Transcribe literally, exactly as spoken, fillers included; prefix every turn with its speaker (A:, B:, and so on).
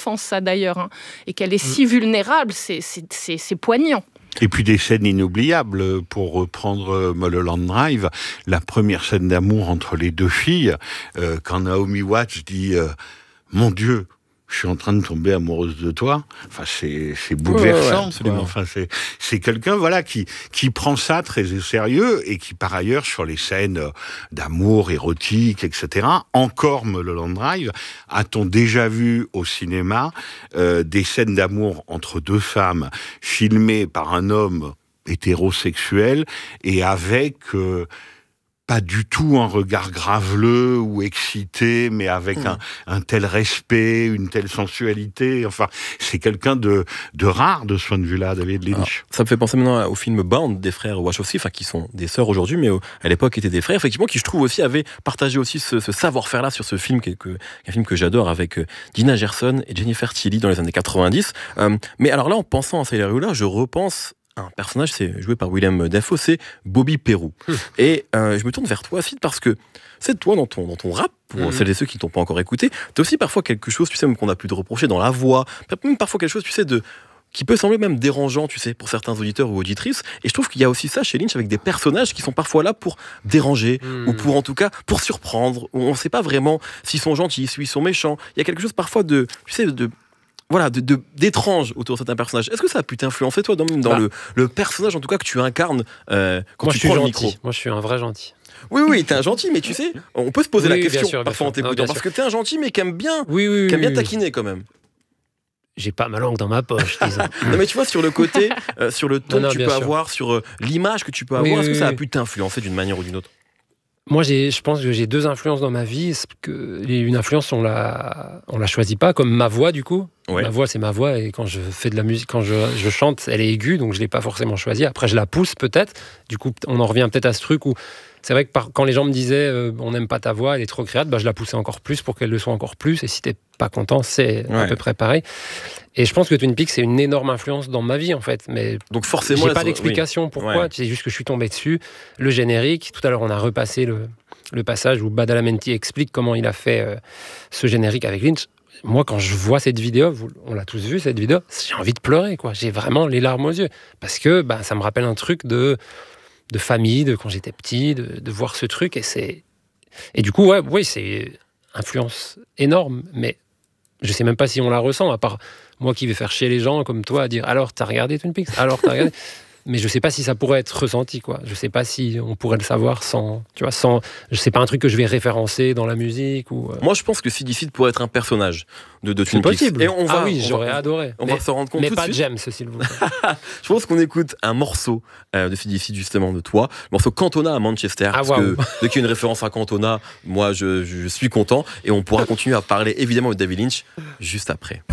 A: enfance, ça d'ailleurs, hein, et qu'elle est si vulnérable, c'est, c'est, c'est, c'est poignant.
B: Et puis des scènes inoubliables, pour reprendre Mulholland Drive, la première scène d'amour entre les deux filles, euh, quand Naomi Watts dit euh, « Mon Dieu, je suis en train de tomber amoureuse de toi », enfin c'est, c'est bouleversant.
C: Ouais, ouais,
B: enfin, c'est, c'est quelqu'un voilà, qui, qui prend ça très au sérieux et qui par ailleurs sur les scènes d'amour, érotique, et cetera, encore Mulholland Drive, a-t-on déjà vu au cinéma euh, des scènes d'amour entre deux femmes filmées par un homme hétérosexuel et avec... Euh, pas du tout un regard graveleux ou excité, mais avec mmh. un, un tel respect, une telle sensualité. Enfin, c'est quelqu'un de, de rare de ce point de vue-là, David Lynch.
C: Alors, ça me fait penser maintenant au film Bound des frères Wachowski, enfin qui sont des sœurs aujourd'hui, mais à l'époque étaient des frères, effectivement, qui je trouve aussi avaient partagé aussi ce, ce savoir-faire-là sur ce film, qui est que, un film que j'adore, avec Dina Gerson et Jennifer Tilly dans les années quatre-vingt-dix. Euh, mais alors là, en pensant à Sailor Hula, je repense un personnage, c'est joué par Willem Dafoe, c'est Bobby Peru. Mmh. Et euh, je me tourne vers toi, Sid, parce que c'est toi dans ton, dans ton rap, pour mmh. celles et ceux qui ne t'ont pas encore écouté, tu as aussi parfois quelque chose, tu sais, même qu'on a pu te reprocher dans la voix, même parfois quelque chose, tu sais, de qui peut sembler même dérangeant, tu sais, pour certains auditeurs ou auditrices. Et je trouve qu'il y a aussi ça chez Lynch avec des personnages qui sont parfois là pour déranger, mmh. ou pour en tout cas, pour surprendre. On ne sait pas vraiment s'ils sont gentils, s'ils sont méchants. Il y a quelque chose parfois de, tu sais, de... Voilà, de, de, d'étrange autour de certains personnages. Est-ce que ça a pu t'influencer, toi, dans, dans bah. le, le personnage, en tout cas, que tu incarnes euh, quand
D: Moi,
C: tu prends le micro ?
D: Moi, je suis un vrai gentil.
C: Oui, oui, t'es un gentil, mais tu sais, on peut se poser
D: oui,
C: la question
D: bien sûr,
C: parfois
D: bien
C: en t'écoutant, parce que t'es un gentil, mais qui aime bien,
D: oui, oui,
C: qui aime bien
D: oui,
C: taquiner quand même.
D: J'ai pas ma langue dans ma poche, disons.
C: Non, mais tu vois, sur le côté, euh, sur le ton non, non, que tu peux sûr. avoir, sur euh, l'image que tu peux avoir, oui, est-ce oui, que ça a pu t'influencer d'une manière ou d'une autre ?
D: Moi, j'ai, je pense que j'ai deux influences dans ma vie. Que une influence, on la, on la choisit pas, comme ma voix, du coup. Ouais. Ma voix, c'est ma voix, et quand je fais de la musique, quand je, je chante, elle est aiguë, donc je l'ai pas forcément choisie. Après, je la pousse peut-être. Du coup, on en revient peut-être à ce truc où c'est vrai que par, quand les gens me disaient euh, on n'aime pas ta voix, elle est trop créate, bah, je la poussais encore plus pour qu'elle le soit encore plus. Et si t'es pas content, c'est ouais. à peu près pareil. Et je pense que Twin Peaks, c'est une énorme influence dans ma vie, en fait. Mais
C: donc forcément,
D: j'ai pas d'explication oui. pourquoi. Ouais. C'est juste que je suis tombé dessus. Le générique, tout à l'heure, on a repassé le, le passage où Badalamenti explique comment il a fait euh, ce générique avec Lynch. Moi, quand je vois cette vidéo, on l'a tous vu, cette vidéo, j'ai envie de pleurer, quoi. J'ai vraiment les larmes aux yeux. Parce que bah, ça me rappelle un truc de, de famille, de quand j'étais petit, de, de voir ce truc. Et, c'est... et du coup, ouais, oui, c'est influence énorme, mais je sais même pas si on la ressent, à part moi qui vais faire chier les gens comme toi à dire « Alors, t'as regardé Twin Peaks ? Alors, t'as regardé ?» Mais je sais pas si ça pourrait être ressenti, quoi. Je sais pas si on pourrait le savoir sans, tu vois, sans. Je sais pas un truc que je vais référencer dans la musique ou. Euh...
C: Moi, je pense que Sid Sid pourrait être un personnage de, de Twin Peaks.
D: C'est possible.
C: Et on va,
D: ah oui,
C: on
D: j'aurais
C: va,
D: adoré.
C: On
D: mais,
C: va se rendre compte
D: mais
C: tout
D: pas
C: de suite.
D: James, s'il vous plaît.
C: Je pense qu'on écoute un morceau euh, de Sid Sid justement de toi, le morceau Cantona à Manchester,
D: ah,
C: parce
D: wow.
C: que dès qu'il y a une référence à Cantona, moi, je, je suis content, et on pourra continuer à parler évidemment de David Lynch juste après.